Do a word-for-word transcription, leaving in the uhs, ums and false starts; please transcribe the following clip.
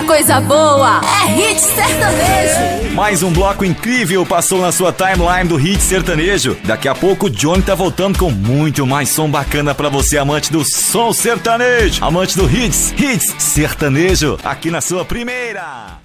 Coisa boa é Hit Sertanejo. Mais um bloco incrível passou na sua timeline do Hit Sertanejo. Daqui a pouco o Johnny tá voltando com muito mais som bacana pra você, amante do som sertanejo, amante do Hits, Hits Sertanejo, aqui na sua primeira.